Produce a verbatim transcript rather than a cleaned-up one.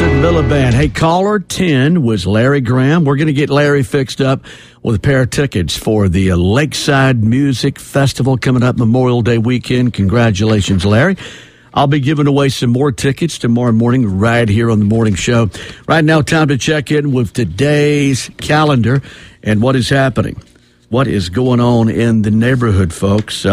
Wilson Miliband. Hey, caller ten was Larry Graham. We're going to get Larry fixed up with a pair of tickets for the Lakeside Music Festival coming up Memorial Day weekend. Congratulations, Larry. I'll be giving away some more tickets tomorrow morning right here on the morning show. Right now, time to check in with today's calendar and what is happening. What is going on in the neighborhood, folks?